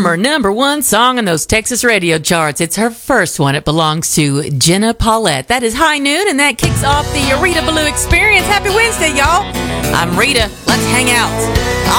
Former number one song on those Texas radio charts. It's her first one. It belongs to Jenna Paulette. That is High Noon, and that kicks off the Rita Ballou Experience. Happy Wednesday, y'all. I'm Rita. Let's hang out.